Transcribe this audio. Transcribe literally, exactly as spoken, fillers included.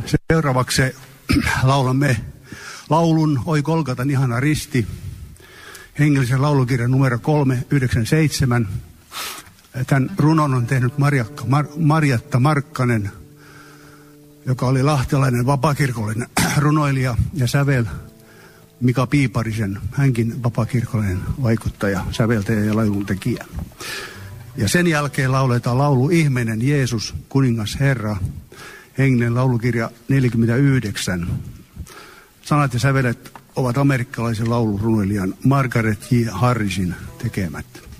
Seuraavaksi laulamme laulun Oi Golgatan ihana risti, hengellisen laulukirjan numero kolme yhdeksänkymmentäseitsemän. Tämän runon on tehnyt Marjakka, Mar, Marjatta Markkanen, joka oli lahtelainen vapaakirkollinen runoilija, ja sävel Mika Piiparisen, hänkin vapaakirkollinen vaikuttaja, säveltäjä ja lauluntekijä. Ja sen jälkeen lauletaan laulu Ihmeinen Jeesus, kuningas Herra, hengellinen laulukirja neljäkymmentäyhdeksän. Sanat ja sävelet ovat amerikkalaisen laulurunoilijan Margaret J. Harrisin tekemät.